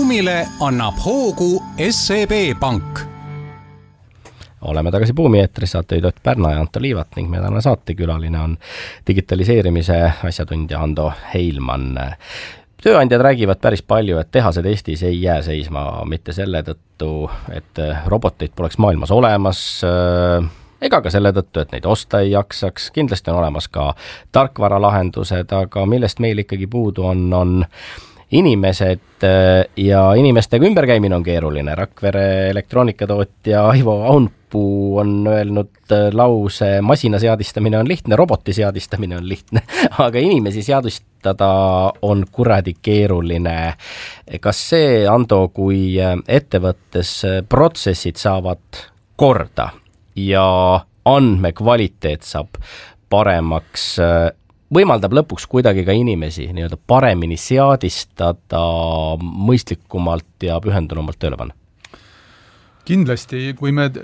Buumile annab hoogu SEB Pank. Oleme tagasi Buumi eetris, saatejuht Ott Pärna ja Anto Liivat ning meie tänane saatekülaline on digitaliseerimise asjatundja Ando Heilmann. Tööandjad räägivad päris palju, et tehased Eestis ei jää seisma mitte selle tõttu, et roboteid poleks maailmas olemas, ega ka selle tõttu, et neid osta ei jaksaks. Kindlasti on olemas ka tarkvaralahendused, aga millest meil ikkagi puudu on inimesed ja inimestega ümberkäimine on keeruline. Rakvere elektroonikatootja Aivo Aunpuu on öelnud lause, masina seadistamine on lihtne, roboti seadistamine on lihtne, aga inimesi seadistada on kuradi keeruline. Kas see, Ando, kui ettevõttes protsessid saavad korda ja andmekvaliteet saab paremaks, võimaldab lõpuks kuidagi ka inimesi nii-öelda paremini seadistada, mõistlikumalt ja pühendunumalt tööle panna? Kindlasti, kui me